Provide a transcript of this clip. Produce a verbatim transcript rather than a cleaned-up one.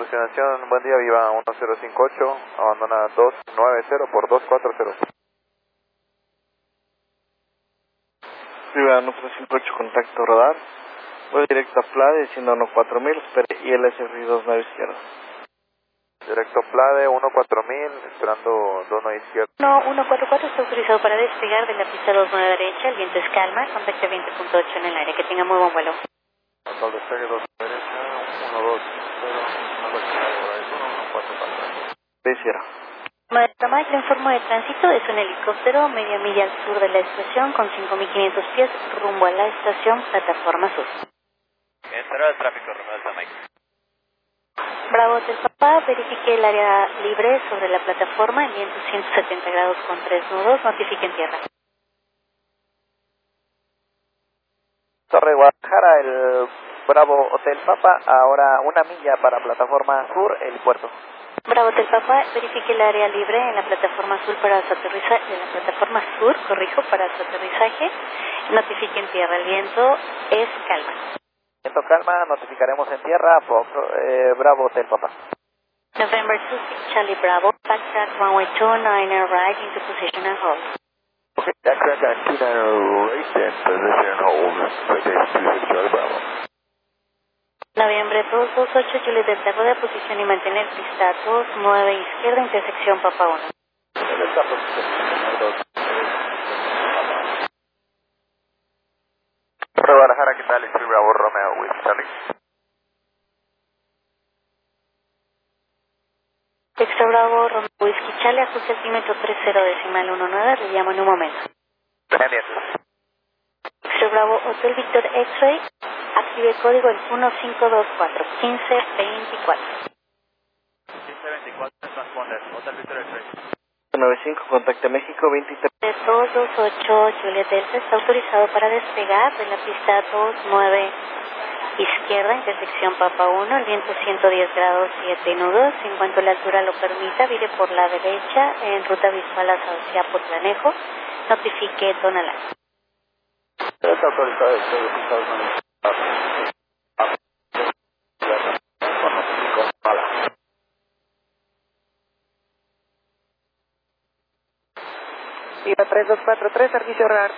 destinación, buen día, Viva uno cero cinco ocho, abandona dos nueve cero por dos cuatro cero. Viva uno cero cinco ocho, contacto radar. Voy directo a Plade, diciendo uno cuatro mil, espere I L S R dos nueve izquierda. Directo Plade, uno cuatro mil, esperando dos nueve izquierda. No, uno cuatro cuatro está autorizado para despegar de la pista dos nueve derecha, el viento es calma, contacto veinte punto ocho en el aire, que tenga muy buen vuelo. Al despegue dos derecha, uno dos cero, uno cuatro cuatro. Desierra. Maestro Mike, le informo de tránsito, es un helicóptero media milla al sur de la estación con cinco mil quinientos pies rumbo a la estación plataforma sur. Espero el tráfico, Romeo Mike. Bravo Hotel Papá, verifique el área libre sobre la plataforma en viento ciento setenta grados con tres nudos, notifique en tierra. Torre Guadalajara, el Bravo Hotel Papa, ahora una milla para plataforma sur, el puerto. Bravo Hotel Papá, verifique el área libre en la plataforma sur para su aterrizaje, en la plataforma sur, corrijo, para su aterrizaje, notifique en tierra, el viento es calma. Viento calma, notificaremos en tierra, Fox, eh, Bravo Hotel Papa. November two six Charlie Bravo, backtrack runway two nine right into position and hold. Okay, backtrack at two nine right in position and hold, right there, two six Charlie Bravo. Noviembre dos dos ocho Juliet Delta, de posición y mantener pista dos nueve izquierda, intersección Papa uno. Torre Guadalajara, ¿qué tal? Estoy Bravo Romeo with Charlie. Extra Bravo, Romeo Whisky Charlie, ajuste altímetro tres cero decimal uno nueve, le llamo en un momento. Bien. Extra Bravo, Hotel Victor X-Ray, active código el uno cinco dos cuatro, quince veinticuatro. quince veinticuatro, transponder, Hotel Victor X-Ray. noventa y cinco, contacto México, veintitrés. dos dos ocho Juliet Delta está autorizado para despegar de la pista dos nueve izquierda, intersección Papa uno, el viento ciento diez grados siete nudos, en cuanto la altura lo permita, vire por la derecha en ruta visual hacia Potlanejo, notifique Tonalá. Está autorizado, estoy autorizado. Viva tres dos cuatro tres, servicio radar.